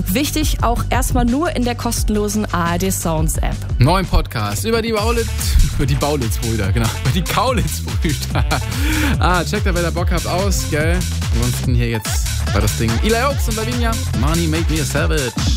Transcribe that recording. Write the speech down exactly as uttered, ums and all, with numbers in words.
Wichtig, auch erstmal nur in der kostenlosen A R D Sounds App. Neuen Podcast über die Baulitz, über die Baulitz-Brüder, genau, über die Kaulitz-Brüder. ah, checkt da, wer da Bock habt, aus, gell? Ansonsten hier jetzt war das Ding Eli Oaks und Lavinia. Money made me a savage.